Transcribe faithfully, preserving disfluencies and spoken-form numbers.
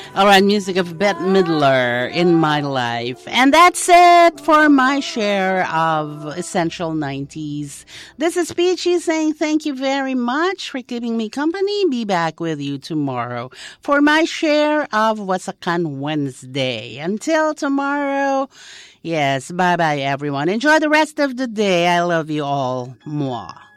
All right, music of Bette Midler in my life. And that's it for my share of Essential nineties. This is Peachy saying thank you very much for keeping me company. Be back with you tomorrow for my share of Wasakan Wednesday. Until tomorrow, yes, bye-bye everyone. Enjoy the rest of the day. I love you all. Mwah.